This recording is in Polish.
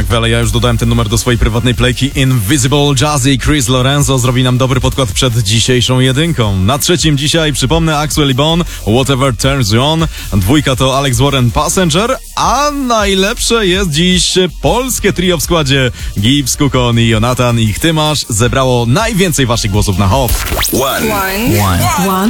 Tak, Wele, ja już dodałem ten numer do swojej prywatnej playki. Invisible Jazzy Chris Lorenzo zrobi nam dobry podkład przed dzisiejszą jedynką. Na trzecim dzisiaj, przypomnę, Axwell i Bon, Whatever Turns You On. Dwójka to Alex Warren, Passenger. A najlepsze jest dziś polskie trio w składzie Gibbs, Kukon i Jonathan. Ich Ty masz zebrało najwięcej waszych głosów na HOP. One.